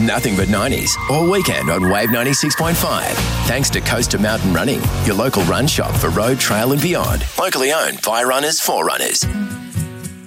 nothing but 90s all weekend on Wave 96.5. Thanks to Coast to Mountain Running, your local run shop for road, trail and beyond. Locally owned by runners for runners.